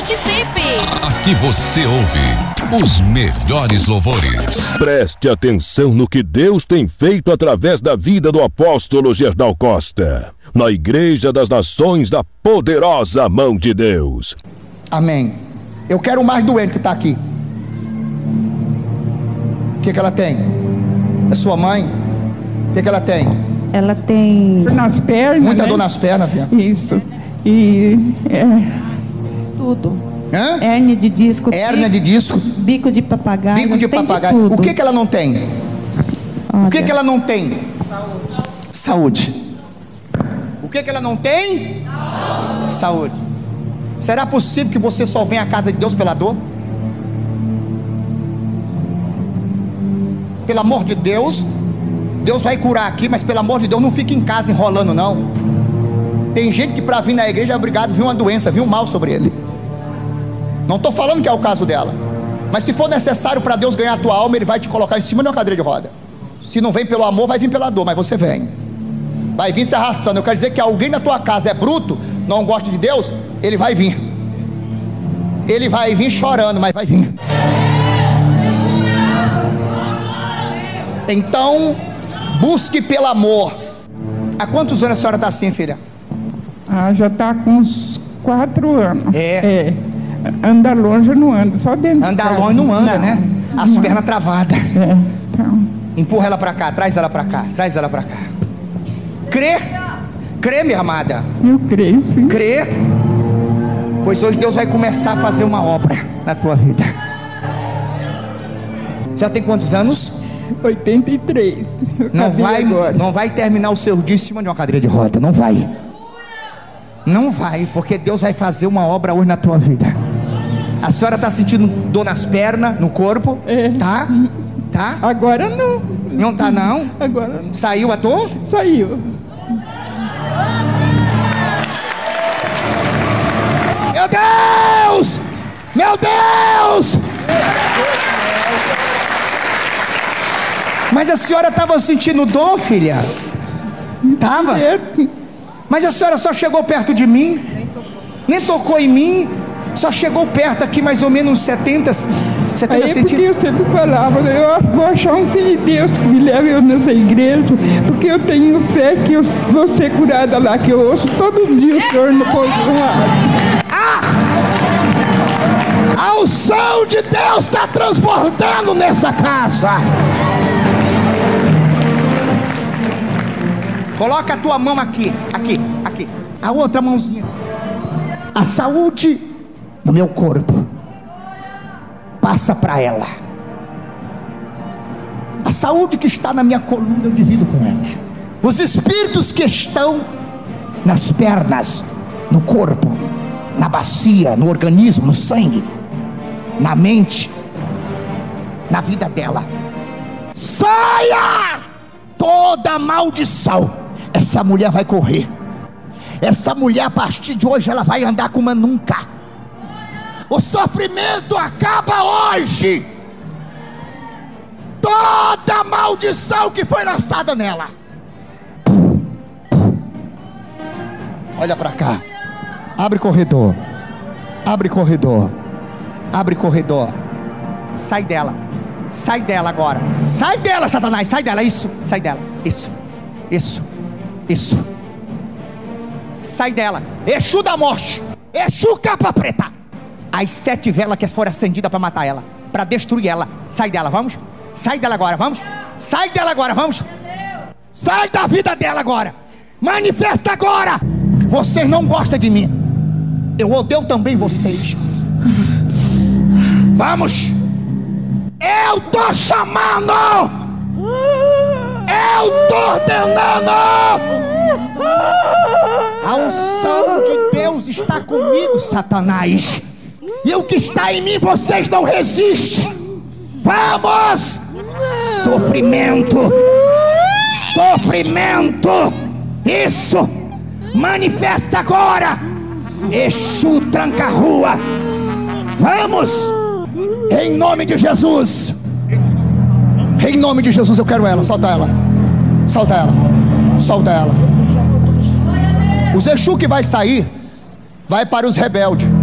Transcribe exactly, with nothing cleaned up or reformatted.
Participe! Aqui você ouve os melhores louvores. Preste atenção no que Deus tem feito através da vida do apóstolo Gerdau Costa, na Igreja das Nações da Poderosa Mão de Deus. Amém. Eu quero o mais doente que está aqui. O que que ela tem? É sua mãe? O que que ela tem? Ela tem dor nas pernas. Muita né? dor nas pernas, filha. Isso. E é, tudo. Hã? Hérnia de disco. Hérnia de disco. Bico de papagaio. Bico de tem papagaio. de O que que ela não tem? Olha. O que que ela não tem? Saúde. Saúde. O que que ela não tem? Saúde. Saúde. Será possível que você só venha à casa de Deus pela dor? Pelo amor de Deus, Deus vai curar aqui, mas pelo amor de Deus, não fique em casa enrolando não. Tem gente que para vir na igreja é obrigado a vir uma doença, vir um mal sobre ele. Não estou falando que é o caso dela, mas se for necessário para Deus ganhar a tua alma, Ele vai te colocar em cima de uma cadeira de roda. Se não vem pelo amor, vai vir pela dor, mas você vem. Vai vir se arrastando. Eu quero dizer que alguém na tua casa é bruto, não gosta de Deus, ele vai vir. Ele vai vir chorando, mas vai vir. Então, busque pelo amor. Há quantos anos a senhora está assim, filha? ah, já está com uns quatro anos. É. é. Anda longe não anda, só dentro de Andar casa. longe não anda, Não, né? não As anda. pernas travadas. É, então. Empurra ela para cá, traz ela para cá, traz ela para cá. Crê, crê, minha amada. Eu creio, sim. Crê, pois hoje Deus vai começar a fazer uma obra na tua vida. Já tem quantos anos? oitenta e três. Eu Não acabei vai, agora. não vai terminar o seu dia em cima de uma cadeira de roda, não vai. Não vai, porque Deus vai fazer uma obra hoje na tua vida. A senhora está sentindo dor nas pernas, no corpo? É. Tá? Tá? Agora não. Não tá não? Agora não. Saiu a dor? Saiu. Meu Deus! Meu Deus! Mas a senhora estava sentindo dor, filha? Tava? É. Mas a senhora só chegou perto de mim? Nem tocou em mim? Só chegou perto aqui mais ou menos uns setenta, setenta Aí porque centímetros. eu sempre falava, eu vou achar um filho de Deus que me leve eu nessa igreja, porque eu tenho fé que eu vou ser curada lá, que eu ouço todo dia o Senhor no povo do rádio. A unção de Deus está transbordando nessa casa. Coloca a tua mão aqui, aqui, aqui. A outra mãozinha. A saúde no meu corpo passa para ela. A saúde que está na minha coluna eu divido com ela. Os espíritos que estão nas pernas, no corpo, na bacia, no organismo, no sangue, na mente, na vida dela, saia toda maldição. Essa mulher vai correr. Essa mulher a partir de hoje ela vai andar como nunca. O sofrimento acaba hoje. Toda maldição que foi lançada nela. Olha para cá. Abre corredor. Abre corredor. Abre corredor. Sai dela. Sai dela agora. Sai dela, Satanás. Sai dela. Isso. Sai dela. Isso. Isso. Isso. Sai dela. Exu da morte. Exu capa preta. As sete velas que foram acendidas para matar ela, para destruir ela. Sai dela, vamos. Sai dela agora, vamos. Sai dela agora, vamos. Sai da vida dela agora. Manifesta agora. Vocês não gostam de mim. Eu odeio também vocês. Vamos. Eu tô chamando. Eu tô ordenando. A unção de Deus está comigo, Satanás. E o que está em mim vocês não resistem. Vamos. Sofrimento. Sofrimento. Isso. Manifesta agora. Exu tranca a rua. Vamos. Em nome de Jesus. Em nome de Jesus eu quero ela. Solta ela. Solta ela. Solta ela. Os Exu que vai sair vai para os rebeldes.